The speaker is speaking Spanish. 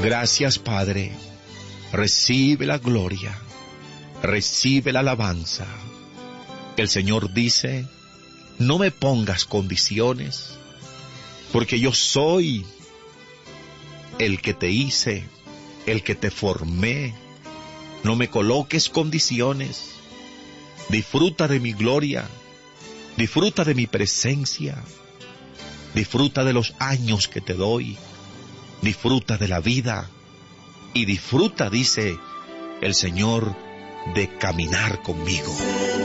Gracias, Padre. Recibe la gloria, recibe la alabanza. El Señor dice, no me pongas condiciones, porque yo soy el que te hice, el que te formé. No me coloques condiciones. Disfruta de mi gloria, disfruta de mi presencia, disfruta de los años que te doy, disfruta de la vida y disfruta, dice el Señor, de caminar conmigo.